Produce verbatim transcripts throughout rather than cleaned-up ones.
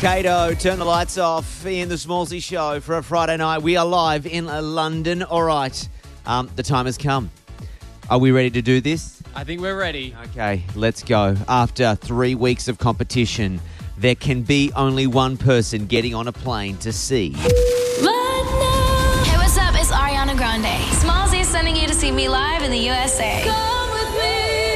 Kato, turn the lights off in the Smallsy Show for a Friday night. We are live in uh, London. All right, um, the time has come. Are we ready to do this? I think we're ready. Okay, let's go. After three weeks of competition, there can be only one person getting on a plane to see. Hey, what's up? It's Ariana Grande. Smallsy is sending you to see me live in the U S A. Come with me.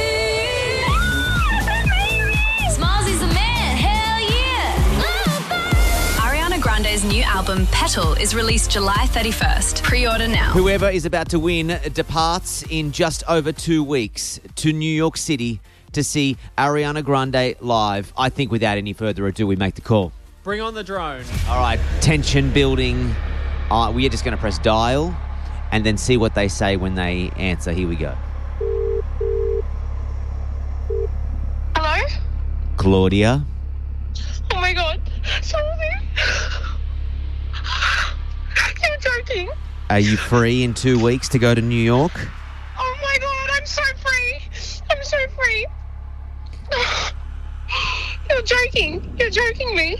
Smallsy's the man. Hell yeah. Ariana Grande's new album, Petal, is released July thirty-first. Pre-order now. Whoever is about to win departs in just over two weeks to New York City to see Ariana Grande live. I think without any further ado, we make the call. Bring on the drone. All right, tension building. Uh, we are just going to press dial and then see what they say when they answer. Here we go. Hello? Claudia. Oh my god. Sorry. You're joking. Are you free in two weeks to go to New York? Oh my god, I'm so free. I'm so free. You're joking. You're joking me.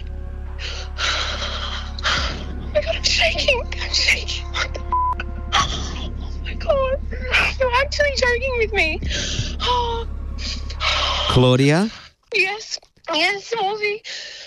Oh my god, I'm shaking. I'm shaking. What the f- Oh my god. You're actually joking with me. Oh. Claudia, Yes. Yes, Smallsy.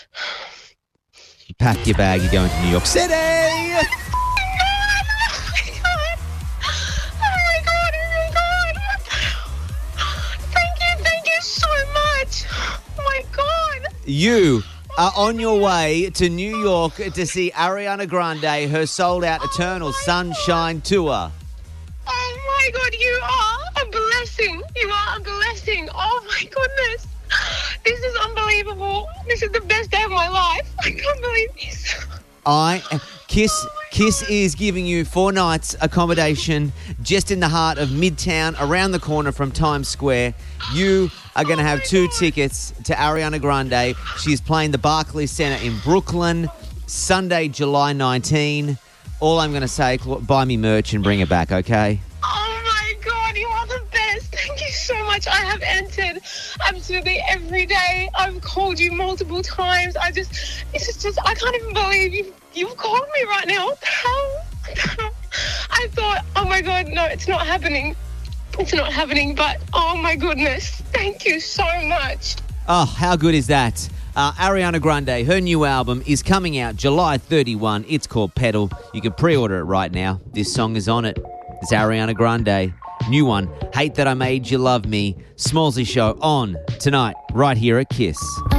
pack your bag. You're going to New York City. Oh my god. Oh my god. Oh my god. What the- Thank you. Thank you so much. Oh my god. You are on your way to New York to see Ariana Grande, her sold-out Eternal Sunshine Tour. Oh my god, you are a blessing. You are a blessing. Oh my goodness. This is unbelievable. This is the best day of my life. I can't believe this. I Kiss Kiss is giving you four nights accommodation just in the heart of Midtown, around the corner from Times Square. You are going to Oh have my two God. tickets to Ariana Grande. She's playing the Barclays Center in Brooklyn, Sunday, July nineteenth. All I'm going to say, Cla- buy me merch and bring it back, okay? Oh my god, you are the best. Thank you so much. I have entered absolutely every day. I've called you multiple times. I just, this is just, I can't even believe you, you've called me right now. What the hell? What the hell? I thought, oh my god, no, it's not happening. It's not happening, but oh my goodness. Thank you so much. Oh, how good is that? Uh, Ariana Grande, her new album is coming out July thirty-first. It's called Petal. You can pre-order it right now. This song is on it. It's Ariana Grande. New one, Hate That I Made You Love Me. Smallsy Show on tonight, right here at Kiss.